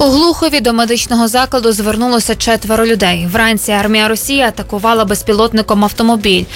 У Глухові до медичного закладу звернулося 4 людей. Вранці армія Росії атакувала безпілотником автомобіль.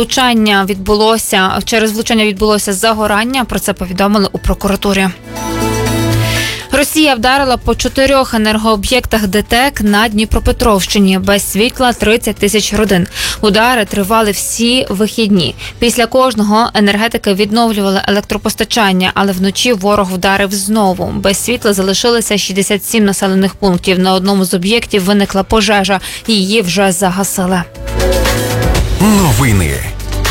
Через влучання відбулося загорання, про це повідомили у прокуратурі. Росія вдарила по 4 енергооб'єктах ДТЕК на Дніпропетровщині. Без світла 30 тисяч родин. Удари тривали всі вихідні. Після кожного енергетики відновлювали електропостачання, але вночі ворог вдарив знову. Без світла залишилися 67 населених пунктів. На одному з об'єктів виникла пожежа. Її вже загасили. Новини.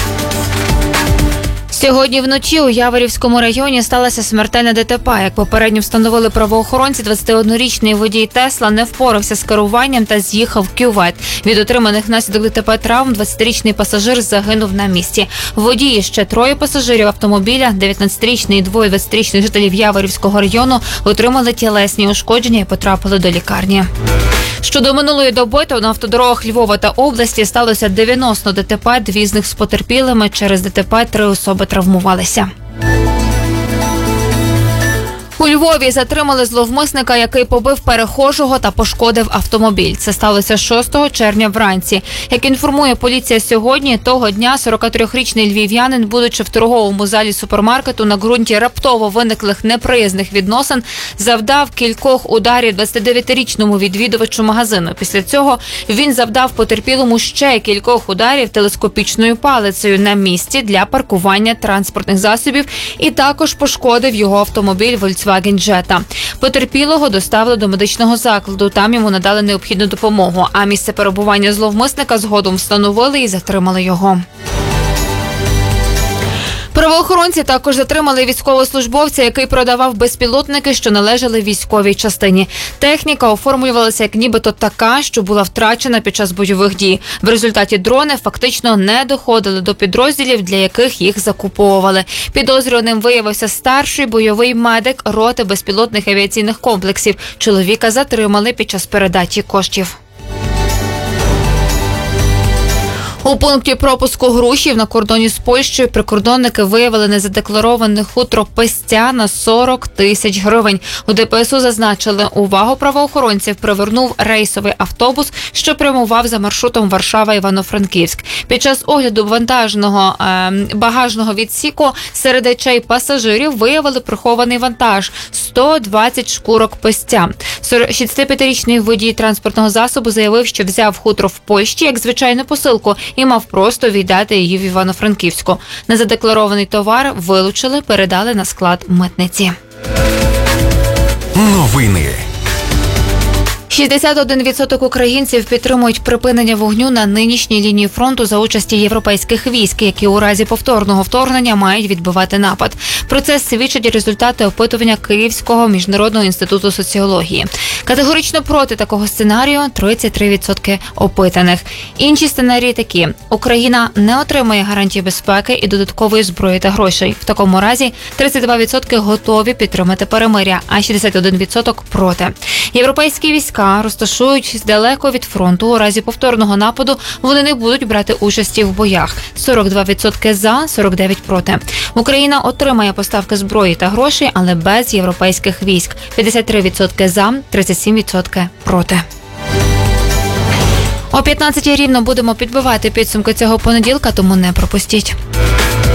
Сьогодні вночі у Яворівському районі сталося смертельне ДТП. Як попередньо встановили правоохоронці, 21-річний водій Тесла не впорався з керуванням та з'їхав в кювет. Від отриманих внаслідок ДТП травм 20-річний пасажир загинув на місці. Водії ще 3 пасажирів автомобіля, 19-річний і 2 20-річних жителів Яворівського району, отримали тілесні ушкодження і потрапили до лікарні. Щодо минулої доби, то на автодорогах Львова та області сталося 90 ДТП, 2 з них з потерпілими. Через ДТП 3 особи травмувалися. У Львові затримали зловмисника, який побив перехожого та пошкодив автомобіль. Це сталося 6 червня вранці. Як інформує поліція сьогодні, того дня 43-річний львів'янин, будучи в торговому залі супермаркету на ґрунті раптово виниклих неприязних відносин, завдав кількох ударів 29-річному відвідувачу магазину. Після цього він завдав потерпілому ще кількох ударів телескопічною палицею на місці для паркування транспортних засобів і також пошкодив його автомобіль Volkswagen Jetta. Потерпілого доставили до медичного закладу. Там йому надали необхідну допомогу, а місце перебування зловмисника згодом встановили і затримали його. Правоохоронці також затримали військовослужбовця, який продавав безпілотники, що належали військовій частині. Техніка оформлювалася як нібито така, що була втрачена під час бойових дій. В результаті дрони фактично не доходили до підрозділів, для яких їх закуповували. Підозрюваним виявився старший бойовий медик роти безпілотних авіаційних комплексів. Чоловіка затримали під час передачі коштів. У пункті пропуску Грушів на кордоні з Польщею прикордонники виявили незадеклароване хутро пестя на 40 тисяч гривень. У ДПСУ зазначили, увагу правоохоронців привернув рейсовий автобус, що прямував за маршрутом Варшава-Івано-Франківськ. Під час огляду багажного відсіку серед речей пасажирів виявили прихований вантаж – 120 шкурок пестя. 65-річний водій транспортного засобу заявив, що взяв хутро в Польщі як звичайну посилку і мав просто віддати її в Івано-Франківську. Незадекларований товар вилучили, передали на склад митниці. Новини. 61% українців підтримують припинення вогню на нинішній лінії фронту за участі європейських військ, які у разі повторного вторгнення мають відбивати напад. Про це свідчать результати опитування Київського міжнародного інституту соціології. Категорично проти такого сценарію 33% опитаних. Інші сценарії такі: Україна не отримає гарантії безпеки і додаткової зброї та грошей. В такому разі 32% готові підтримати перемиря, а 61% проти. Європейські війська розташують далеко від фронту. У разі повторного нападу вони не будуть брати участі в боях. 42% за, 49% проти. Україна отримає поставки зброї та грошей, але без європейських військ. 53% за, 37% проти. О 15-й рівно будемо підбивати підсумки цього понеділка, тому не пропустіть.